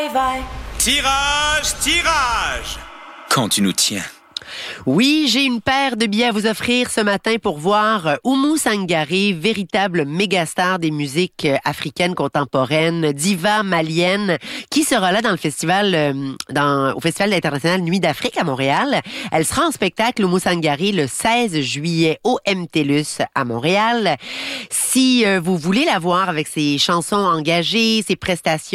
Tirage, tirage! Quand tu nous tiens. Oui, j'ai une paire de billets à vous offrir ce matin pour voir Oumou Sangaré, véritable mégastar des musiques africaines contemporaines, diva malienne, qui sera là dans le festival, au Festival international Nuit d'Afrique à Montréal. Elle sera en spectacle, Oumou Sangaré, le 16 juillet au MTLUS à Montréal. Si vous voulez la voir avec ses chansons engagées, ses prestations